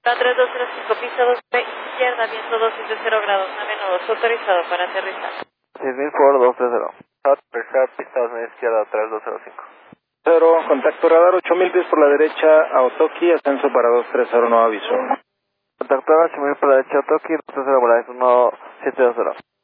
3205, pista 2B, izquierda, viento 270 grados, nave nodos, autorizado para aterrizar. 6000 por 230. Aterrizar, pista 2000 izquierda, 3205. 0, contacto radar, 8000 pies por la derecha, Aotoki, ascenso para 230, no aviso. Contacto radar, 8000 por la derecha, Aotoki, 230 para 1720.